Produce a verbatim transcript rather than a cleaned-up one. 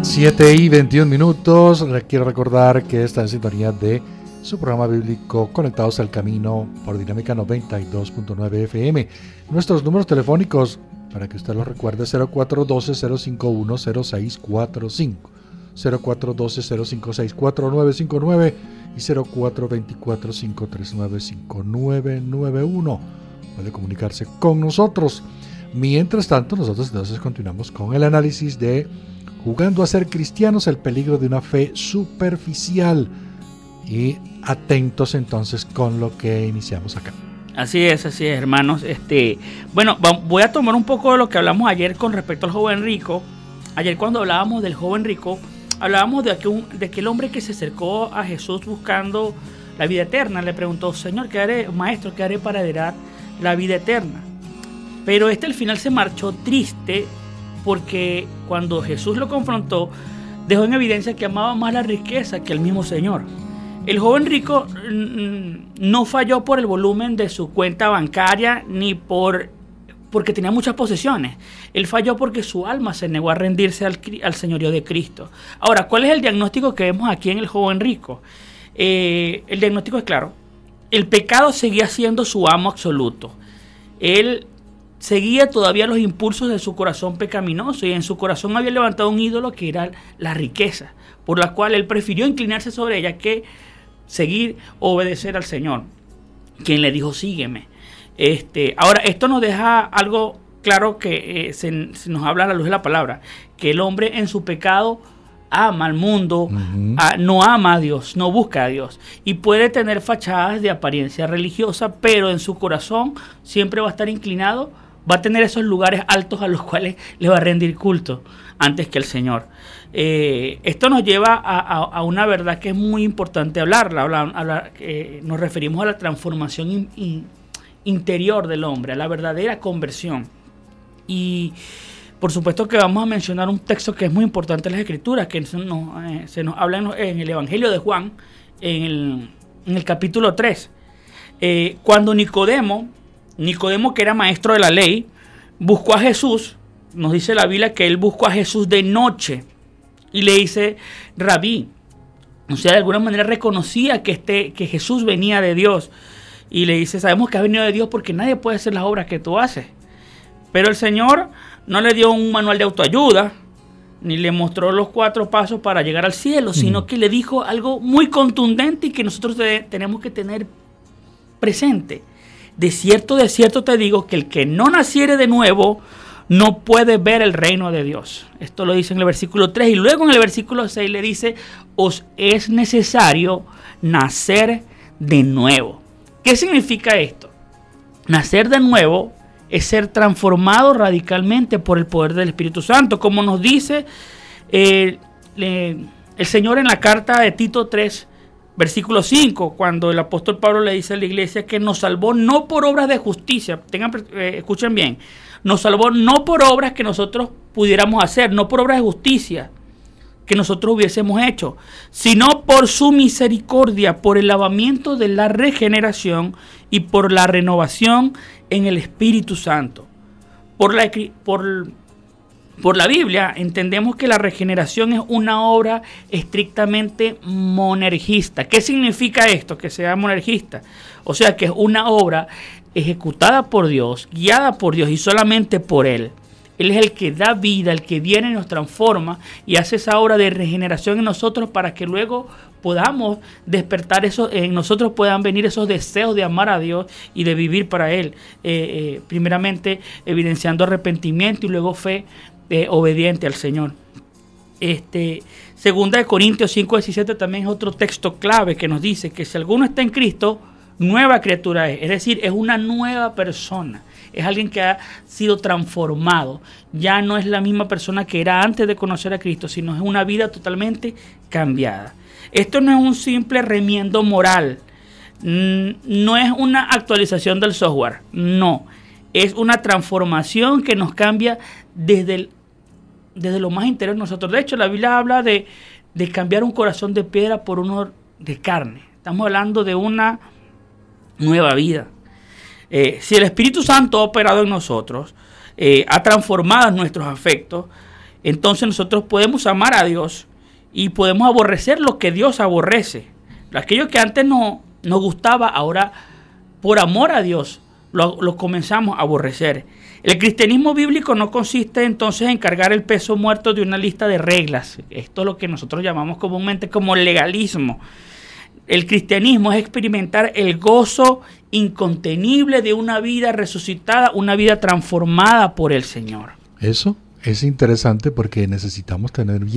siete y veintiún minutos. Les quiero recordar que está en sintonía de su programa bíblico Conectados al Camino por Dinámica noventa y dos punto nueve F M. Nuestros números telefónicos, para que usted los recuerde, cero cuatro uno dos, cero cinco uno, cero seis cuatro cinco, cero cuatro uno dos, cero cinco seis cuatro nueve cinco nueve y cero cuatro dos cuatro, cinco tres nueve, cinco nueve nueve uno. Puede comunicarse con nosotros. Mientras tanto, nosotros entonces continuamos con el análisis de Jugando a ser cristianos, el peligro de una fe superficial. Y atentos entonces con lo que iniciamos acá. Así es, así es, hermanos. Este, bueno, voy a tomar un poco de lo que hablamos ayer con respecto al joven rico. Ayer cuando hablábamos del joven rico, hablábamos de aquel, de aquel hombre que se acercó a Jesús buscando la vida eterna. Le preguntó: Señor, ¿qué haré, maestro, qué haré para heredar la vida eterna? Pero este al final se marchó triste, porque cuando Jesús lo confrontó, dejó en evidencia que amaba más la riqueza que el mismo Señor. El joven rico no falló por el volumen de su cuenta bancaria ni por porque tenía muchas posesiones. Él falló porque su alma se negó a rendirse al, al señorío de Cristo. Ahora, ¿cuál es el diagnóstico que vemos aquí en el joven rico? Eh, el diagnóstico es claro. El pecado seguía siendo su amo absoluto. Él seguía todavía los impulsos de su corazón pecaminoso y en su corazón había levantado un ídolo que era la riqueza, por la cual él prefirió inclinarse sobre ella que seguir, obedecer al Señor, quien le dijo: sígueme. Este, ahora, esto nos deja algo claro que eh, se, se nos habla a la luz de la palabra, que el hombre en su pecado ama al mundo, uh-huh. a, no ama a Dios, no busca a Dios, y puede tener fachadas de apariencia religiosa, pero en su corazón siempre va a estar inclinado, va a tener esos lugares altos a los cuales le va a rendir culto antes que el Señor. Eh, esto nos lleva a, a, a una verdad que es muy importante hablarla. hablar, hablar, eh, nos referimos a la transformación in, in, interior del hombre, a la verdadera conversión. Y por supuesto que vamos a mencionar un texto que es muy importante en las Escrituras, que se nos, eh, se nos habla en, en el Evangelio de Juan, en el, en el capítulo tres. Eh, cuando Nicodemo, Nicodemo que era maestro de la ley, buscó a Jesús, nos dice la Biblia que él buscó a Jesús de noche y le dice: Rabí, o sea, de alguna manera reconocía que, este, que Jesús venía de Dios, y le dice: sabemos que has venido de Dios porque nadie puede hacer las obras que tú haces. Pero el Señor no le dio un manual de autoayuda, ni le mostró los cuatro pasos para llegar al cielo, sino que le dijo algo muy contundente y que nosotros te, tenemos que tener presente. De cierto, de cierto te digo que el que no naciere de nuevo no puede ver el reino de Dios. Esto lo dice en el versículo tres, y luego en el versículo seis le dice: os es necesario nacer de nuevo. ¿Qué significa esto? Nacer de nuevo es ser transformado radicalmente por el poder del Espíritu Santo, como nos dice eh, le, el Señor en la carta de Tito tres, versículo cinco, cuando el apóstol Pablo le dice a la iglesia que nos salvó no por obras de justicia. Tengan, eh, escuchen bien, nos salvó no por obras que nosotros pudiéramos hacer, no por obras de justicia que nosotros hubiésemos hecho, sino por su misericordia, por el lavamiento de la regeneración y por la renovación en el Espíritu Santo. Por la, por, por la Biblia entendemos que la regeneración es una obra estrictamente monergista. ¿Qué significa esto? Que sea monergista. O sea, que es una obra ejecutada por Dios, guiada por Dios y solamente por Él. Él es el que da vida, el que viene y nos transforma y hace esa obra de regeneración en nosotros para que luego podamos despertar eso, en nosotros puedan venir esos deseos de amar a Dios y de vivir para Él. Eh, eh, primeramente evidenciando arrepentimiento y luego fe eh, obediente al Señor. Este, Segunda de Corintios cinco diecisiete también es otro texto clave que nos dice que si alguno está en Cristo, nueva criatura es. Es decir, es una nueva persona. Es alguien que ha sido transformado. Ya no es la misma persona que era antes de conocer a Cristo, sino es una vida totalmente cambiada. Esto no es un simple remiendo moral. No es una actualización del software. No. Es una transformación que nos cambia desde, el, desde lo más interior de nosotros. De hecho, la Biblia habla de, de cambiar un corazón de piedra por uno de carne. Estamos hablando de una nueva vida. Eh, si el Espíritu Santo ha operado en nosotros, eh, ha transformado nuestros afectos entonces nosotros podemos amar a Dios y podemos aborrecer lo que Dios aborrece. Aquello que antes no nos gustaba, ahora por amor a Dios lo, lo comenzamos a aborrecer. El cristianismo bíblico no consiste entonces en cargar el peso muerto de una lista de reglas. Esto es lo que nosotros llamamos comúnmente como legalismo. El cristianismo es experimentar el gozo incontenible de una vida resucitada, una vida transformada por el Señor. Eso es interesante porque necesitamos tener bien